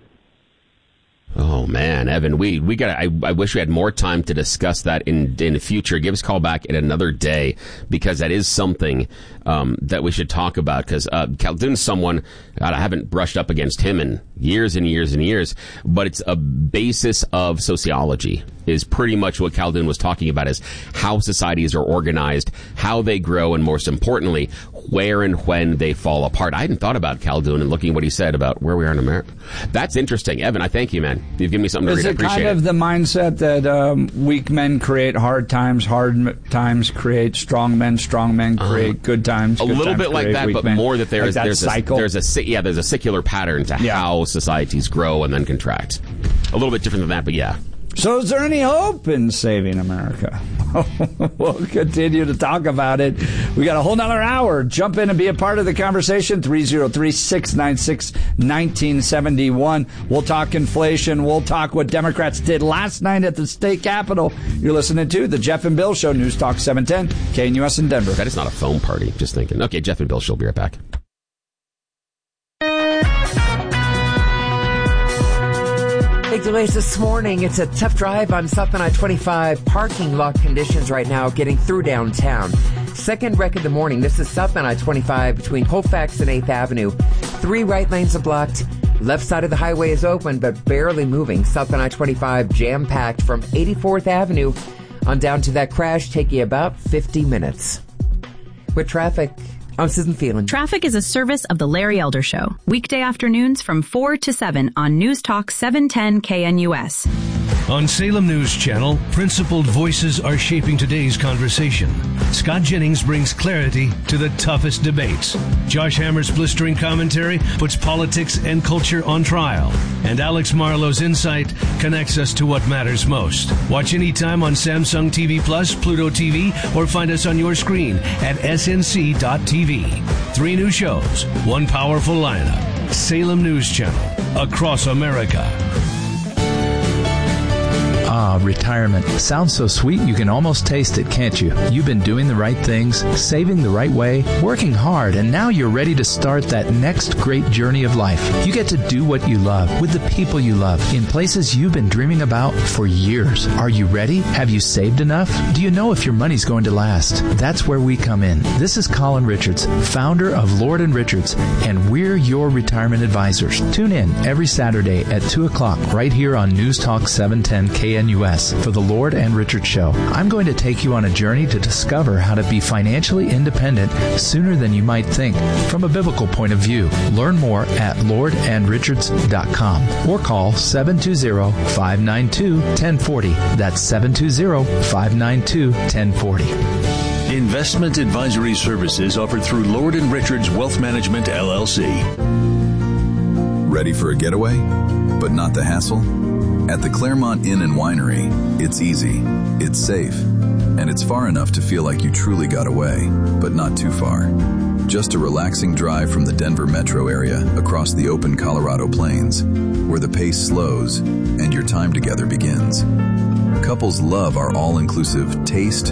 Oh man, Evan, we we got. I, I wish we had more time to discuss that in in the future. Give us a call back at another day, because that is something um, that we should talk about. Because uh, Khaldun's someone, God, I haven't brushed up against him in years and years and years, but it's a basis of sociology. Is pretty much what Khaldun was talking about, is how societies are organized, how they grow, and most importantly, where and when they fall apart. I hadn't thought about Khaldun and looking at what he said about where we are in America. That's interesting. Evan, I thank you, man. You've given me something to Is read. I it appreciate kind of it. the mindset that um, weak men create hard times, hard m- times create strong men, strong men create uh, good times? A good little times bit like that, but men. more that there like is that there's cycle. a there's a se- yeah there's a secular pattern to yeah. how societies grow and then contract. A little bit different than that, but yeah. So is there any hope in saving America? We'll continue to talk about it. We got a whole nother hour. Jump in and be a part of the conversation. three oh three, six nine six, one nine seven one. We'll talk inflation. We'll talk what Democrats did last night at the state capitol. You're listening to the Jeff and Bill Show, News Talk seven ten, K N U S in Denver. That is not a phone party. Just thinking. Okay, Jeff and Bill Show will be right back. Big delays this morning. It's a tough drive on South I twenty-five. Parking lot conditions right now getting through downtown. Second wreck of the morning. This is South I twenty-five between Colfax and eighth Avenue. Three right lanes are blocked. Left side of the highway is open, but barely moving. South I twenty-five jam-packed from eighty-fourth Avenue on down to that crash. Take you about fifty minutes. With traffic, I'm Susan Phelan. Traffic is a service of the Larry Elder Show. Weekday afternoons from four to seven on News Talk seven ten K N U S. On Salem News Channel, principled voices are shaping today's conversation. Scott Jennings brings clarity to the toughest debates. Josh Hammer's blistering commentary puts politics and culture on trial. And Alex Marlowe's insight connects us to what matters most. Watch anytime on Samsung T V Plus, Pluto T V, or find us on your screen at S N C dot T V. Three new shows, one powerful lineup. Salem News Channel, across America. Ah, retirement. Sounds so sweet you can almost taste it, can't you? You've been doing the right things, saving the right way, working hard, and now you're ready to start that next great journey of life. You get to do what you love, with the people you love, in places you've been dreaming about for years. Are you ready? Have you saved enough? Do you know if your money's going to last? That's where we come in. This is Colin Richards, founder of Lord and Richards, and we're your retirement advisors. Tune in every Saturday at two o'clock right here on News Talk seven ten K N U S for the Lord and Richards Show. I'm going to take you on a journey to discover how to be financially independent sooner than you might think from a biblical point of view. Learn more at lord and richards dot com or call seven two zero, five nine two, one zero four zero. That's seven two zero, five nine two, one zero four zero. Investment advisory services offered through Lord and Richards Wealth Management, L L C. Ready for a getaway, but not the hassle? At the Claremont Inn and Winery, it's easy, it's safe, and it's far enough to feel like you truly got away, but not too far. Just a relaxing drive from the Denver metro area across the open Colorado plains, where the pace slows and your time together begins. Couples love our all-inclusive taste,